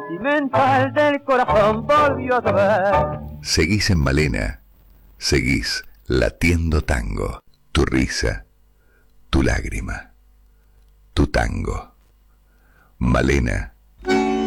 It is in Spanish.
sentimental del corazón volvió a ver. Seguís en Malena, seguís latiendo tango, tu risa, tu lágrima, tu tango. Malena